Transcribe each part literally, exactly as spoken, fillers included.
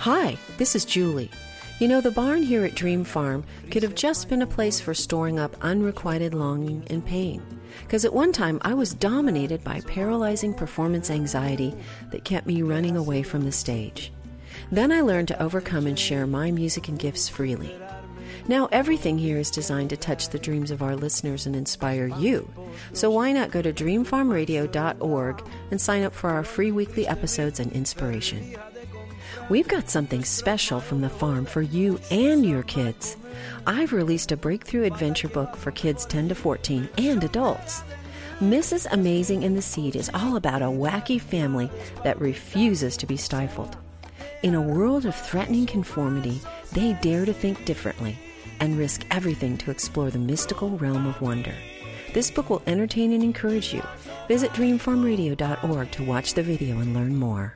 Hi, this is Julie. You know, the barn here at Dream Farm could have just been a place for storing up unrequited longing and pain. Because at one time, I was dominated by paralyzing performance anxiety that kept me running away from the stage. Then I learned to overcome and share my music and gifts freely. Now everything here is designed to touch the dreams of our listeners and inspire you. So why not go to dream farm radio dot org and sign up for our free weekly episodes and inspiration. We've got something special from the farm for you and your kids. I've released a breakthrough adventure book for kids ten to fourteen and adults. Missus Amazing and the Seed is all about a wacky family that refuses to be stifled. In a world of threatening conformity, they dare to think differently and risk everything to explore the mystical realm of wonder. This book will entertain and encourage you. Visit dream farm radio dot org to watch the video and learn more.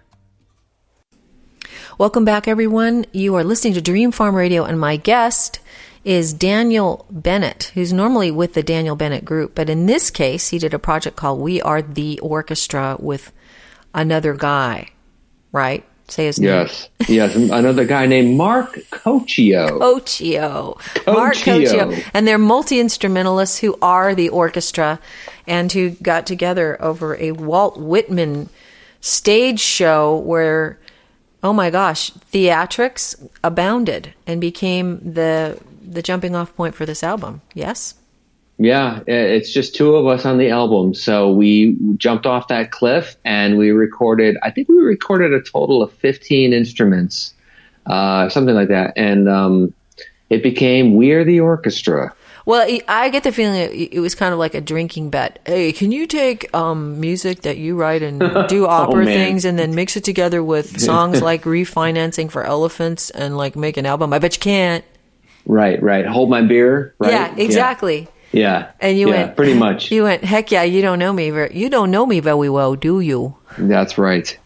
Welcome back, everyone. You are listening to Dream Farm Radio, and my guest is Daniel Bennett, who's normally with the Daniel Bennett Group, but in this case, he did a project called We Are the Orchestra with another guy, right? Say his yes. name. Yes, yes, another guy named Mark Cochio. Cochio. Mark Cochio. And they're multi-instrumentalists who are the orchestra and who got together over a Walt Whitman stage show where, oh my gosh, theatrics abounded and became the the jumping off point for this album. Yes? Yeah, it's just two of us on the album. So we jumped off that cliff and we recorded, I think we recorded a total of fifteen instruments, uh, something like that. And um, it became We Are the Orchestra. Well, I get the feeling it was kind of like a drinking bet. Hey, can you take um, music that you write and do opera oh, things and then mix it together with songs like Refinancing for Elephants and like make an album? I bet you can't. Right, right. Hold My Beer, right? Yeah, exactly. Yeah, yeah. And you yeah, went, pretty much. You went, heck yeah, you don't know me. Very, you don't know me very well, do you? That's right.